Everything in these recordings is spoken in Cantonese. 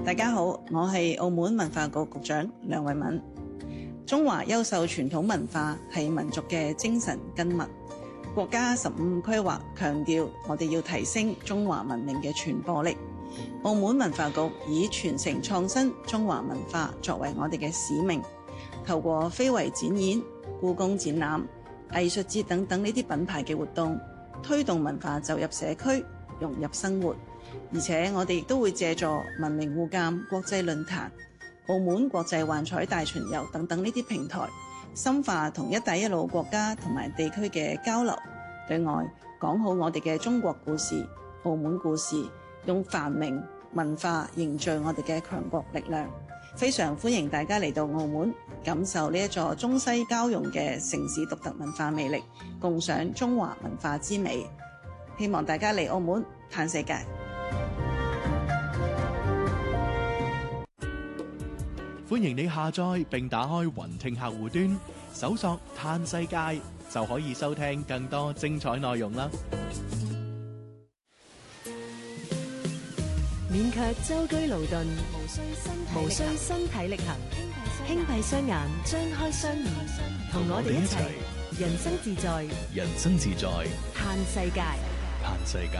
大家好，我係澳門文化局局長梁慧敏。中華優秀傳統文化係民族嘅精神根脈。國家15規劃強調，我哋要提升中華文明嘅傳播力。澳門文化局以傳承創新中華文化作為我哋嘅使命，透過非遺展演、故宮展覽、藝術節等等呢啲品牌嘅活動，推動文化走入社區，融入生活。而且我哋亦都會借助文明互鑑國際論壇、澳門國際幻彩大巡遊等等呢啲平台，深化同一帶一路國家同埋地區嘅交流，對外講好我哋嘅中國故事、澳門故事，用繁榮文化凝聚我哋嘅強國力量。非常歡迎大家嚟到澳門，感受呢一座中西交融嘅城市獨特文化魅力，共賞中華文化之美。希望大家嚟澳門嘆世界。 歡迎你下載並打開雲聽客戶端，搜索嘆世界就可以收聽更多精彩內容啦。 免卻舟車勞頓，無需身體力行，輕閉雙眼，張開雙耳，同我哋一齊人生自在， 人生自在， 嘆世界， 嘆世界。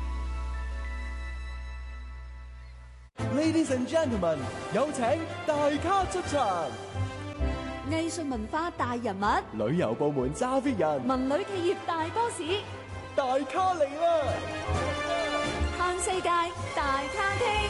Ladies and gentlemen， 有請大咖出場。 藝術文化大人物， 旅遊部門揸 fit 人， 文旅企業大 boss， 大咖嚟啦！ 嘆世界大咖廳。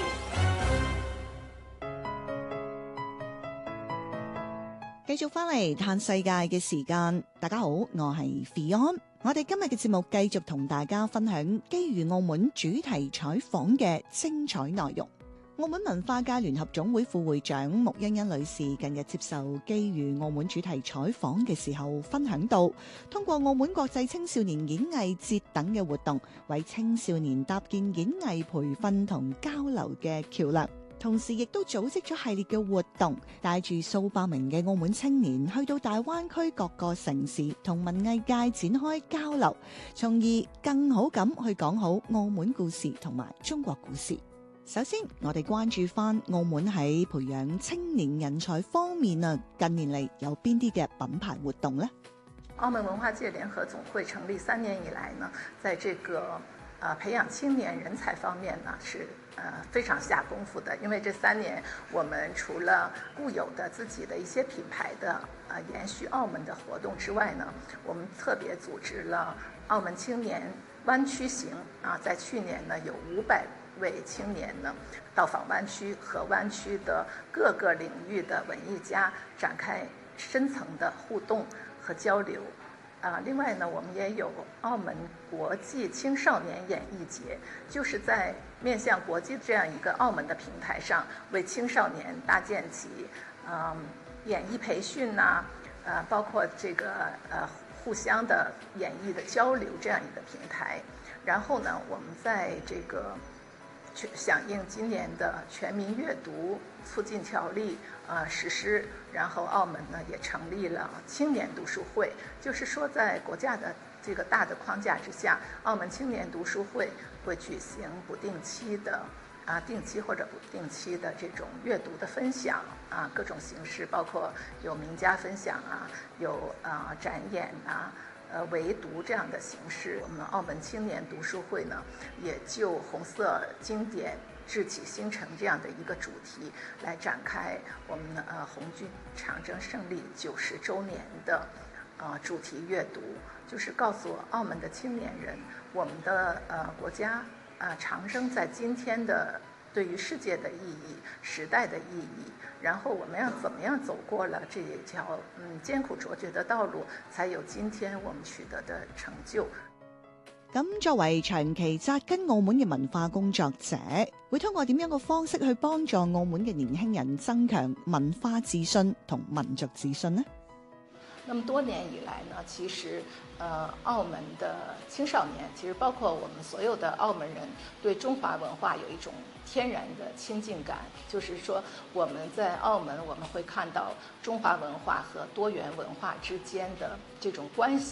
繼續翻嚟嘆世界嘅時間，大家好，我係 Fion。我哋今日嘅節目繼續同大家分享基於澳門主題採訪嘅精彩內容。澳門文化界聯合總會副會長穆欣欣女士近日接受基於澳門主題採訪嘅時候分享到，通過澳門國際青少年演藝節等嘅活動，為青少年搭建演藝培訓同交流嘅橋樑，同時亦都組織咗系列嘅活動，帶住數百名嘅澳門青年去到大灣區各個城市同文藝界展開交流，從而更好咁去講好澳門故事同埋中國故事。首先，我哋關注翻澳門喺培養青年人才方面啊，近年嚟有邊啲嘅品牌活動呢？ 澳門文化界聯合總會成立3年以來呢，在這個培養青年人才方面呢，是非常下功夫的。因為這3年，我們除了固有的自己的一些品牌的延續澳門的活動之外呢，我們特別組織了澳門青年灣區行啊，在去年呢有500位青年呢到訪灣區，和灣區的各個領域的文藝家展開深層的互動和交流。另外呢，我們也有澳門國際青少年演藝節，就是在面向國際這樣一個澳門的平台上，為青少年搭建起演藝培訓呐，包括這個互相的演藝的交流這樣一個平台。然後呢，我們在這個響應今年的全民閱讀促進條例實施，然後澳門呢也成立了青年讀書會，就是說在國家的這個大的框架之下，澳門青年讀書會會舉行不定期的定期或者不定期的這種閱讀的分享各種形式，包括有名家分享有展演圍讀這樣的形式。我們澳門青年讀書會呢，也就紅色經典致啟星辰這樣的一個主題，來展開我們紅軍長征勝利90週年的主題閱讀，就是告訴澳門的青年人，我們的國家長征在今天的對於世界的意義、時代的意義，然後我們要怎麼樣走過了這一條艱苦卓絕的道路，才有今天我們取得的成就。 咁作為長期紮根澳門嘅文化工作者，會通過點樣嘅方式去幫助澳門嘅年輕人增強文化自信同民族自信呢？ 那麼多年以來呢，其實澳門的青少年，其實包括我們所有的澳門人，對中華文化有一種天然的親近感。就是說，我們在澳門，我們會看到中華文化和多元文化之間的這種關係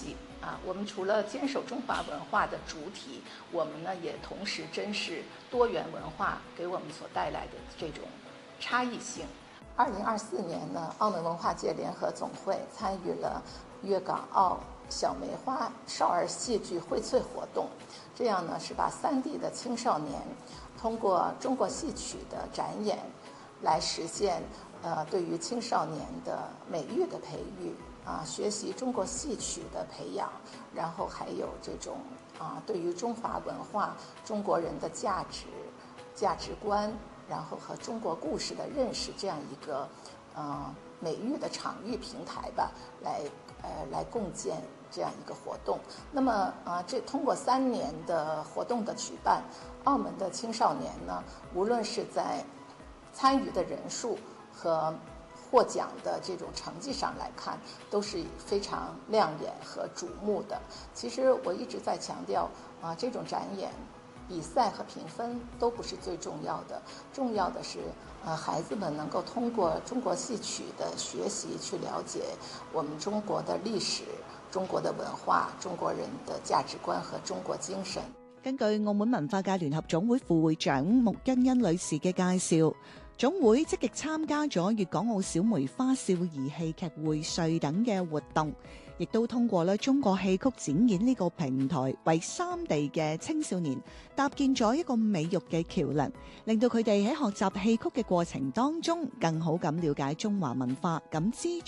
我们除了坚守中华文化的主体，我们呢也同时珍视多元文化给我们所带来的这种差异性。2024年呢，澳门文化界联合总会参与了粤港澳小梅花少儿戏剧荟萃活动，这样呢是把3地的青少年通过中国戏曲的展演来实现对于青少年的美育的培育学习中国戏曲的培养，然后还有这种对于中华文化、中国人的价值观，然后和中国故事的认识，这样一个美育的场域平台吧，来共建这样一个活动。那么这通过3年的活动的举办，澳门的青少年呢，无论是在参与的人数和获奖的这种成绩上来看，都是非常亮眼和瞩目的。其实我一直在强调这种展演比赛和评分都不是最重要的，重要的是孩子们能够通过中国戏曲的學習去了解我們中國的歷史、中國的文化、中國人的價值觀和中國精神。 根據澳門文化界聯合總會副會長穆欣欣女士嘅介紹，總會積極參加咗粵港澳小梅花少兒戲劇會穗等嘅活動，亦都通過咧中國戲曲展演呢個平台，為3地嘅青少年搭建咗一個美育嘅橋梁，令到佢哋喺學習戲曲嘅過程當中，更好咁了解中華文化，感知